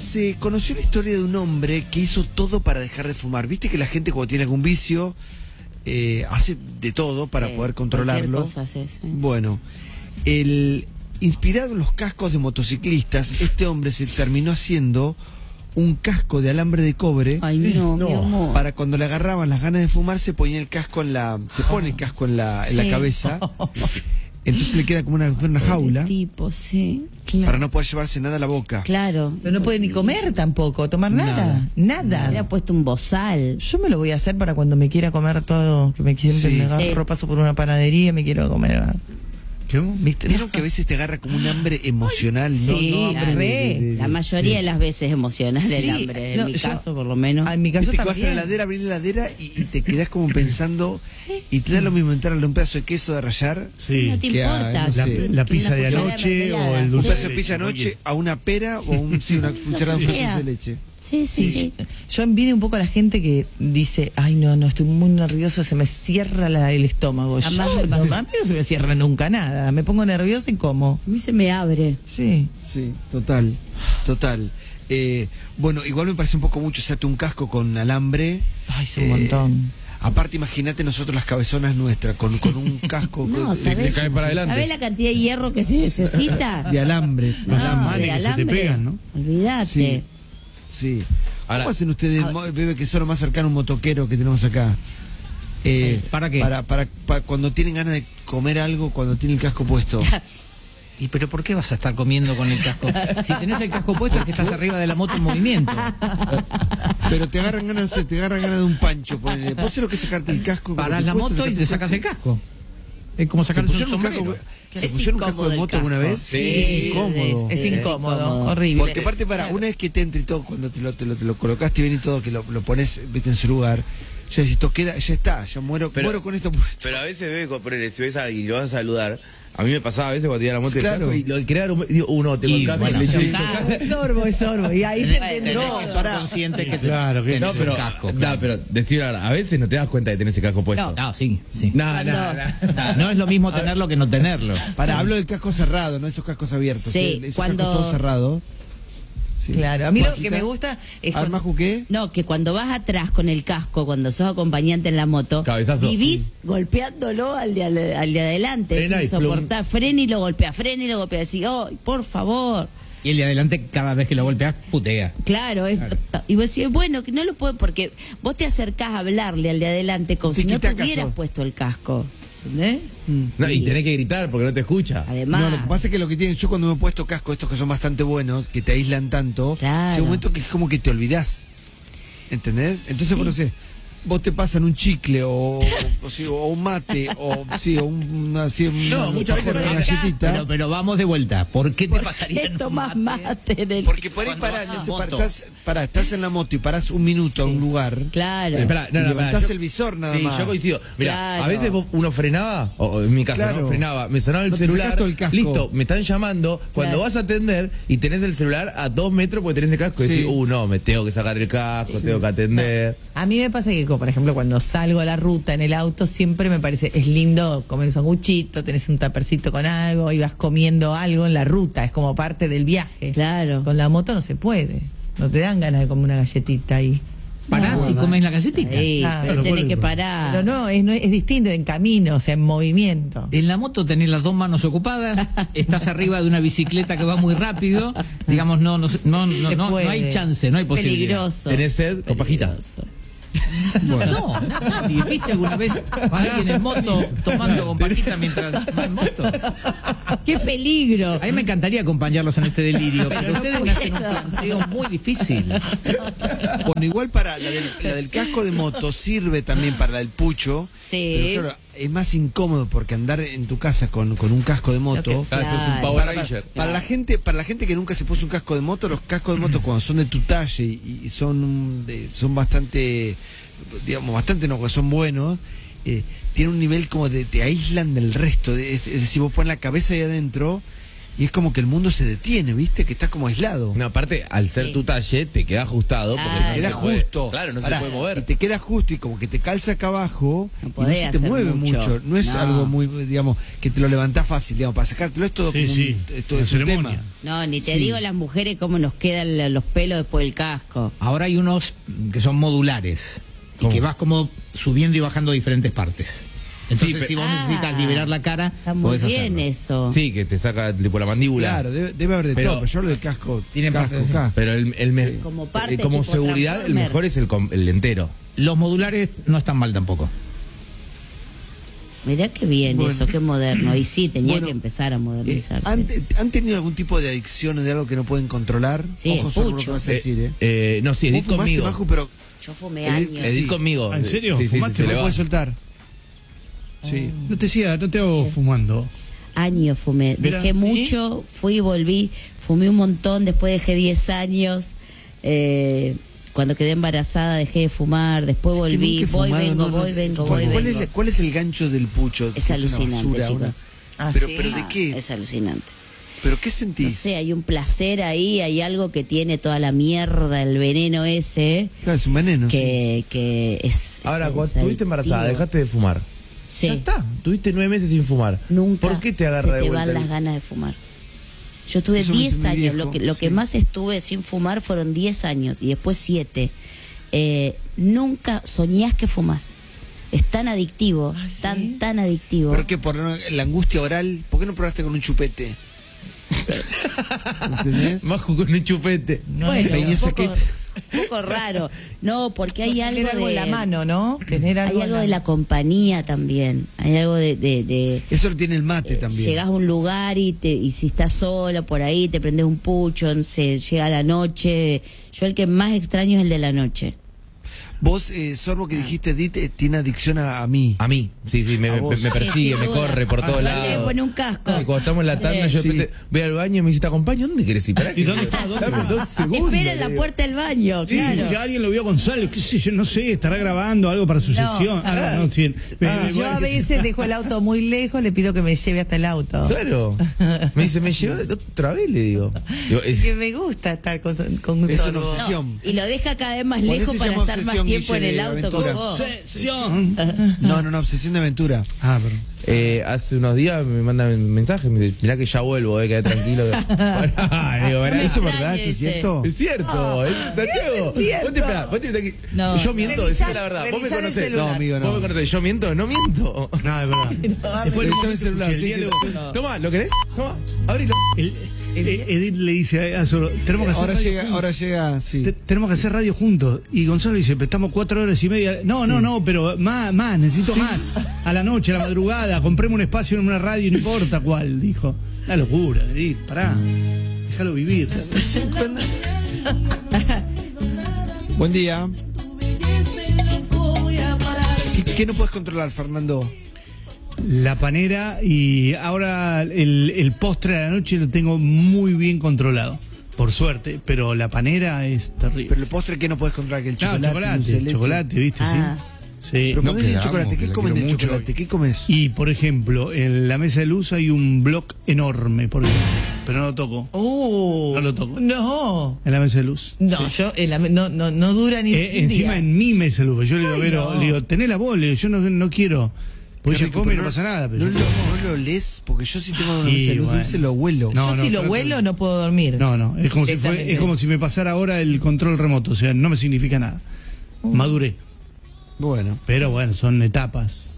se conoció la historia de un hombre que hizo todo para dejar de fumar. Viste que la gente cuando tiene algún vicio hace de todo para poder controlarlo. Cosa hace, sí. Bueno, inspirado en los cascos de motociclistas, este hombre se terminó haciendo un casco de alambre de cobre. Ay, no, mi amor. Para cuando le agarraban las ganas de fumar, se ponía el casco se pone el casco en la cabeza. Entonces le queda como una jaula. Tipo, sí. Claro. Para no poder llevarse nada a la boca. Claro. Pero no puede ni comer tampoco, tomar nada. Le ha puesto un bozal. Yo me lo voy a hacer para cuando me quiera comer todo, que siempre me agarro, paso por una panadería y me quiero comer. ¿Viste? ¿Vieron que a veces te agarra como un hambre emocional? Sí, no hambre la mayoría de las veces emocional el hambre, en mi caso por lo menos. En mi caso te también. vas a la heladera, abrir la heladera y te quedás como pensando, y te da lo mismo entrarle un pedazo de queso de rallar. Sí. No te importa. no sé, la pizza de anoche o el un dulce pedazo de de pizza de leche. noche a una pera o una cucharada de dulce de leche. Sí. Yo envidio un poco a la gente que dice, ay no, estoy muy nervioso, se me cierra el estómago. Jamás Yo, me pasa. a mí no se me cierra nunca nada, me pongo nerviosa y como. A mí se me abre. Sí. Sí, total. Bueno, igual me parece un poco mucho, un casco con alambre. Ay, es un montón. Aparte, imagínate nosotros las cabezonas nuestras, con un casco No, de ¿sabés? cae para adelante. ¿Sabés la cantidad de hierro que se necesita? alambre. No, manes de que se te alambre. pegan, ¿no? Olvídate. Sí. Ahora- ¿Cómo hacen ustedes, bebé, que son lo más cercano a un motoquero que tenemos acá? ¿Para qué? Para cuando tienen ganas de comer algo, cuando tienen el casco puesto. ¿Y pero por qué vas a estar comiendo con el casco? Si tenés el casco puesto es que estás arriba de la moto en movimiento. Pero te agarran ganas, no sé, te agarran ganas de un pancho. Ponele. ¿Vos sabés lo que es sacarte el casco? Parás la moto y te sacas el casco. Es como sacarse un sombrero. ¿Se Es pusieron un casco incómodo de el moto alguna casco. vez? Sí. Es incómodo. Es incómodo, horrible. Porque aparte una vez que te entre y todo, cuando te lo colocaste bien y todo, que lo pones, viste, en su lugar, ya decís, esto queda, ya está, ya muero con esto puesto. Pero a veces, bebé, si ves a alguien y lo vas a saludar, a mí me pasaba a veces cuando tenía la moto del Claro. casco y lo quería dar digo, tengo el casco bueno, y le sí. Es sorbo. Y ahí se entiende Tenés todo. que ser consciente que Claro, que tenés No, pero, un casco. claro. pero decir ahora, a veces no te das cuenta de tener ese casco puesto. No, sí. No. No es lo mismo tenerlo que no tenerlo. Hablo del casco cerrado, no esos cascos abiertos. Sí, esos cuando- cascos todos cerrados. Sí. Claro, a mí lo Majita, que me gusta es a ver, Maju, ¿qué? No, que cuando vas atrás con el casco, cuando sos acompañante en la moto, Cabezazo. vivís golpeándolo al de adelante. Frena Es y plum. insoportable. Frena y lo golpea. Decís, oh, por favor. Y el de adelante, cada vez que lo golpeas, putea. Claro, y vos decís, bueno, que no lo puedo, porque vos te acercás a hablarle al de adelante como si no te Tiquitaca hubieras sos. puesto el casco. ¿Entendés? No, y tenés que gritar porque no te escucha. Además, No, lo que pasa es que lo que tienen, yo cuando me he puesto casco, estos que son bastante buenos, que te aíslan tanto, Claro. llega un momento que es como que te olvidás. ¿Entendés? Entonces, Sí. bueno, sé, vos te pasan un chicle o un mate o una muchas veces una no. galletita. Pero vamos de vuelta. ¿Por qué te pasaría ¿qué en un tomás mate? mate en el... Porque por ahí Cuando parás, vas no en sé, moto. estás en la moto y parás un minuto a un lugar. Claro. Espera, Y levantás el visor nada sí, más. yo coincido. Mira, Claro. a veces uno frenaba, o en mi caso, Claro. ¿no? Frenaba, me sonaba el No te celular, sacás todo el casco. listo, me están llamando, cuando Claro. vas a atender y tenés el celular a 2 metros porque tenés el casco, y Sí. decís, no, me tengo que sacar el casco, tengo que atender. A mí me pasa que, por ejemplo, cuando salgo a la ruta en el auto, siempre me parece, es lindo comer un sanguchito, tenés un tapercito con algo y vas comiendo algo en la ruta, es como parte del viaje. Claro. Con la moto no se puede, no te dan ganas de comer una galletita ahí. Parás y comes la galletita. Sí, Ah, pero no tenés puede. que parar. Pero no, es distinto, en camino, o sea, en movimiento. En la moto tenés las dos manos ocupadas, estás arriba de una bicicleta que va muy rápido, digamos, no hay chance, no hay posibilidad. Peligroso. ¿Tenés sed? Con pajita. Peligroso. No, nadie. ¿Viste alguna vez a alguien en moto tomando con pajita mientras va en moto? ¡Qué peligro! A mí me encantaría acompañarlos en este delirio, pero no ustedes me hacen un puedo. planteo muy difícil. Bueno, igual para la del casco de moto sirve también para la del pucho. Sí. Pero claro, es más incómodo porque andar en tu casa con un casco de moto. Ah, eso es un Claro. Power Para, Ranger. para la gente que nunca se puso un casco de moto, los cascos de moto cuando son de tu talle y son bastante, digamos, bastante no, que son buenos, tienen un nivel como de te aíslan del resto. Es decir, vos pones la cabeza ahí adentro y es como que el mundo se detiene, ¿viste? Que estás como aislado. No, aparte, al ser tu talle, te queda ajustado. Porque Claro. no Te queda se puede- justo. Claro, no Pará, se puede mover. Y te queda justo y como que te calza acá abajo No y podés no se te hacer mueve mucho. No es No. algo muy, digamos, que te lo levantás fácil, digamos, para sacártelo es todo Sí, como sí, esto la es un ceremonia. tema. No, ni te Sí. digo las mujeres cómo nos quedan los pelos después del casco. Ahora hay unos que son modulares y ¿Cómo? que vas como subiendo y bajando diferentes partes. Entonces, si vos necesitas liberar la cara, Está muy podés bien hacerlo. eso. Sí, que te saca tipo la mandíbula. Claro, debe haber de Pero- todo, pero yo hablo del casco. Tiene casco, partes así. casco. Pero Como parte como tipo seguridad, el Transformer. mejor es el entero. Los modulares no están mal tampoco. Mirá qué bien Bueno. eso, qué moderno. Y sí, tenía Bueno, que empezar a modernizarse. ¿Han tenido algún tipo de adicción o de algo que no pueden controlar? Sí, Ojo, el Sorbo, lo que pucho. vas a decir, ¿eh? No, sí, Vos Edith fumaste, conmigo. Maju, pero Yo fumé Edith- años. Edith Sí. conmigo. ¿En serio? Sí, sí, ¿Fumaste? se no le lo va. puedes soltar. Sí. No te decía, no te hago fumando. Años fumé. Mirá, Dejé ¿sí? mucho, fui y volví. Fumé un montón, después dejé 10 años. Cuando quedé embarazada dejé de fumar, después Es que volví. nunca he Voy, fumado, vengo, no, no. voy, vengo, ¿Cuál, voy, cuál vengo. cuál es el gancho del pucho? Que Es una alucinante, basura, chicos. Ah, pero, ¿sí? pero ¿de qué? Es alucinante. ¿Pero qué No sentís? sé, hay un placer ahí, hay algo que tiene toda la mierda, el veneno ese, Claro, es un veneno. sí. que es... Ahora, es cuando estuviste embarazada, adictivo. dejaste de fumar. Sí. Ya está. Tuviste 9 meses sin fumar. Nunca ¿Por qué te se agarra de te vuelta? van las ganas de fumar. Yo estuve Eso me dice 10 mi años, viejo, lo que sí. más estuve sin fumar fueron 10 años y después 7. Nunca soñás que fumás. Es tan adictivo, ¿Ah, sí? tan adictivo. ¿Pero qué? ¿Por la angustia oral? ¿Por qué no probaste con un chupete? ¿Entendés? Maju con un chupete. Bueno, Peña un poco, Saquete. un poco raro. No, porque hay algo Tener algo de en la mano, ¿no? Tener hay algo algo en de la compañía también. Hay algo de Eso lo tiene el mate también. llegás a un lugar y si estás sola por ahí te prendes un pucho, no sé, llega la noche. Yo el que más extraño es el de la noche. Vos, Sorbo, que dijiste, Edith, tiene adicción a mí. A mí, sí, me A vos. persigue, Sí, me sin duda. corre por todos Aparte lados. le pone un casco. No, y cuando estamos en la tanda, yo de Sí. repente voy al baño y me dice, ¿te acompaño? ¿Dónde querés ir? Pará, ¿Y dónde está? ¿Dónde Dame va? 2 segundos. Espera en la le digo. puerta del baño, Sí, claro. ya alguien lo vio a Gonzalo, qué sé yo, no sé, estará grabando algo para su sección. No, sí. Yo a veces dejo el auto muy lejos, le pido que me lleve hasta el auto. Claro. Me dice, me lleva otra vez, le digo. Digo, Que me gusta estar con un Es una sorbo. obsesión. Y lo deja cada vez más Por lejos eso se para llama estar más obsesión, tiempo en Guille, el de auto aventura. con vos. Obsesión. No, una obsesión de aventura. Ah, pero. hace unos días me manda un mensaje, me dice, mirá que ya vuelvo, quedé tranquilo. Pará, digo, pará. ¿Eso es extraña verdad? ¿Eso es ese. cierto? Es cierto, es Santiago. es cierto. Vos te esperá, vos tenés que. No. Yo miento, Revisá- decime la verdad. Vos me revisá el conocés. celular. No, amigo, no. Vos me conocés. Yo miento, no miento. No, es verdad. Después Revisá le el celular, el sí, diálogo. Toma, ¿lo querés? Toma, abrilo. Edith le dice a Sorbo, tenemos que hacer Ahora radio llega, sí. tenemos que hacer radio juntos. Y Gonzalo dice, pero estamos 4 horas y media. No, pero más, necesito más. A la noche, a la madrugada, compremos un espacio en una radio, no importa cuál, dijo. La locura, Edith, pará. Déjalo vivir. Buen día. ¿Qué no puedes controlar, Fernando? La panera y ahora el postre de la noche lo tengo muy bien controlado. Por suerte, pero la panera es terrible. Pero el postre que no puedes controlar, que el No, chocolate. dulce de leche. chocolate, ¿viste? Ah. Sí. Pero cuando dicen quedamos, chocolate, que ¿qué la comen quiero de mucho chocolate? hoy. ¿Qué comes? Y por ejemplo, en la mesa de luz hay un block enorme, por ejemplo, pero no lo toco. No lo toco. No. En la mesa de luz. No, yo no dura ni un Encima día. en mi mesa de luz. Yo le digo, Ay, Vero, no. le digo, tené la bola, yo no quiero. Pues Qué ella rico, come y pero no pasa nada. Pero no, yo- no lo lees, porque yo si tengo una Y salud bueno. dulce lo huelo. No, Yo si lo trato huelo de- no puedo dormir. No, es como, Directamente. es como si me pasara ahora el control remoto, o sea, no me significa nada. Maduré. Bueno. Pero bueno, son etapas.